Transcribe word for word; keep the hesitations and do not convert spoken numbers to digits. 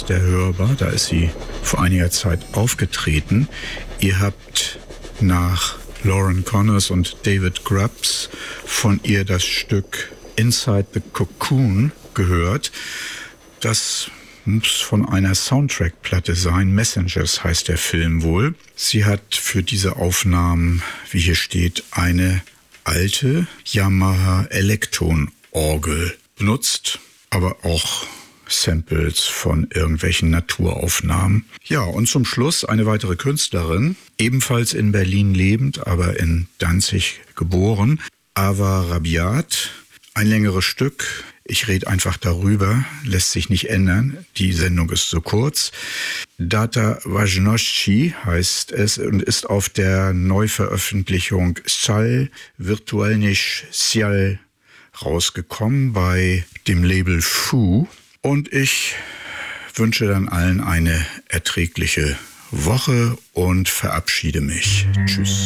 ist der hörbar. Da ist sie vor einiger Zeit aufgetreten. Ihr habt nach Lauren Connors und David Grubbs von ihr das Stück Inside the Cocoon gehört. Das muss von einer Soundtrack-Platte sein. Messengers heißt der Film wohl. Sie hat für diese Aufnahmen, wie hier steht, eine alte Yamaha Elektron-Orgel benutzt, aber auch Samples von irgendwelchen Naturaufnahmen. Ja, und zum Schluss eine weitere Künstlerin, ebenfalls in Berlin lebend, aber in Danzig geboren, Ava Rabiat. Ein längeres Stück. Ich rede einfach darüber, lässt sich nicht ändern. Die Sendung ist so kurz. Data Ważności heißt es und ist auf der Neuveröffentlichung Szal Wirtualnish Cial rausgekommen bei dem Label Fu. Und ich wünsche dann allen eine erträgliche Woche und verabschiede mich. Tschüss.